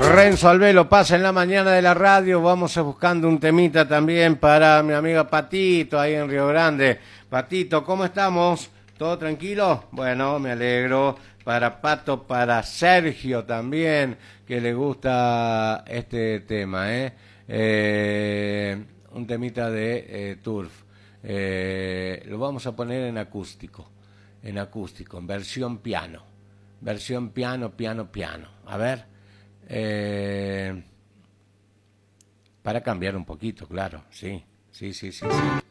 Renzo Albelo pasa en la mañana de la radio. Vamos a buscando un temita también para mi amiga Patito ahí en Río Grande. Patito, ¿cómo estamos? ¿Todo tranquilo? Bueno, me alegro. Para Pato, para Sergio también, que le gusta este tema, un temita de Turf. Lo vamos a poner en acústico, en versión piano. Versión piano, piano, piano. A ver. Para cambiar un poquito, claro. Sí, sí, sí, sí, sí.